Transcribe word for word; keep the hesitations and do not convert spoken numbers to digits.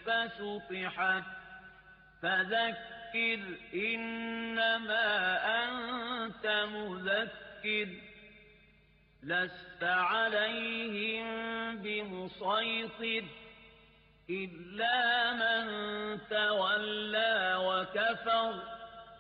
فسطحت فذكر إنما أنت مذكر لست عليهم بمسيطر إلا من تولى وكفر